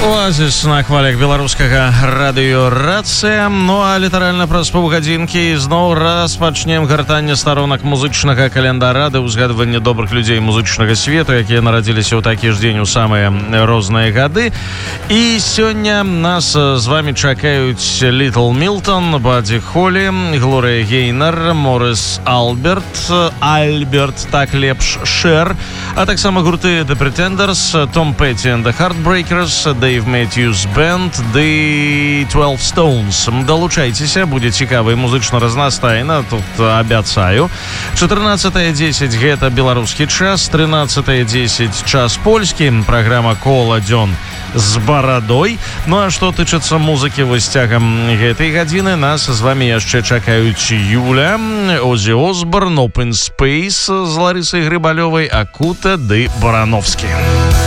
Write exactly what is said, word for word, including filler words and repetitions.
Оазіс на хвалях беларускага радыё «Рацыя». Ну а літаральна праз паўгадзінкі зноў раз пачнем гартанне старонак музычнага календара ды ўзгадванне добрых людзей музычнага свету, якія нарадзіліся ў такі ж дзень у самыя розныя гады. І сёння нас з вами чакаюць Літл Мілтон, Бадди Холі, Глорыя Гейнар, Морис Альберт, Альберт, так лепш, Шэр, а таксама гурты The Pretenders, Tom Petty and the Heartbreakers, Dave Matthews Band, The twelve Stones. Далучайцеся, будзе цікава і музычна разнастайна, тут абяцаю. чатырнаццатае дзесяць гэта беларускі час, трынаццатае дзесяць час польскі, праграма «Кола дзён з барадой». Ну а што тычыцца музыкі вось цягам гэтай гадзіны, нас з вами яшчэ чакаюць Юля, Озі Осборн, Open Space з Ларысай Грыбалёвай, Акута ды Барановскі.